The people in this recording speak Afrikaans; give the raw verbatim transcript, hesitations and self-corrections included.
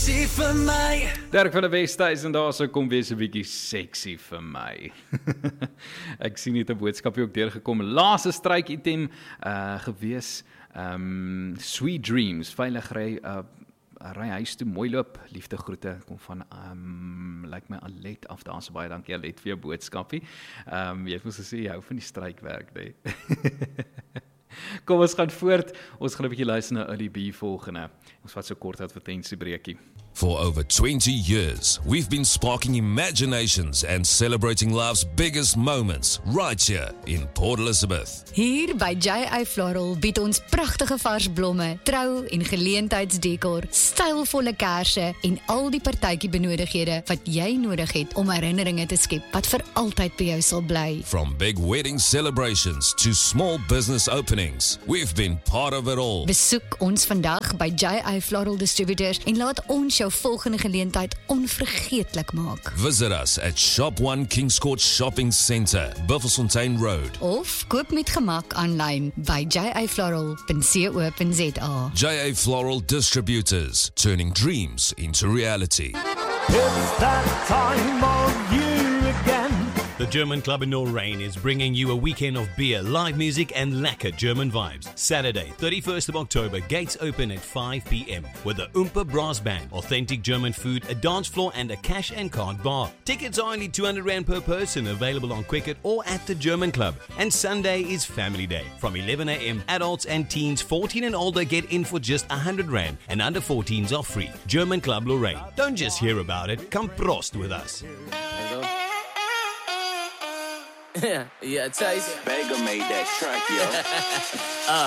sexy vir my. Dirk van der Westhuizen daar so kom wees 'n bietjie sexy vir my. Ek sien net 'n boodskapie ook deurgekom. Laaste stryk item uh, gewees. Um, Sweet Dreams, veilig ry uh, ry huis toe, mooi loop, liefde groete, kom van, um, lyk my Alet af, daar so baie dankie Alet vir jou boodskapie. Um, jy het mos gesê, jy hou van die strykwerk, nee. Kom ons gaan voort, ons gaan 'n bietjie luister na Early B volgende. Ons vat so kort advertensiebreekie. For over twenty years, we've been sparking imaginations and celebrating life's biggest moments right here in Port Elizabeth. Hier by J A Floral bied ons pragtige vars blomme, trou- en geleentheidsdekor, stylvolle kersse en al die partytjie benodighede wat jy nodig het om herinneringe te skep wat vir altyd by jou sal bly. From big wedding celebrations to small business openings, we've been part of it all. Besoek ons vandag by J A Floral Distributors en laat ons jou volgende geleentheid onvergeetlik maak. Visit us at Shop one Kings Court Shopping Centre, Buffelsfontein Road. Of koop met gemak aanlyn by j a floral dot co dot z a. J A Floral Distributors, turning dreams into reality. It's that time of year again. The German Club in Norraine is bringing you a weekend of beer, live music and lekker German vibes. Saturday, thirty-first of October, gates open at five p m with the Oompa Brass Band, authentic German food, a dance floor and a cash and card bar. Tickets are only two hundred rand per person, available on Quicket or at the German Club. And Sunday is Family Day. From eleven a m, adults and teens fourteen and older get in for just one hundred rand and under fourteens are free. German Club Lorraine. Don't just hear about it, come prost with us. Yeah, yeah, Taste. Vega made that track, yo. uh,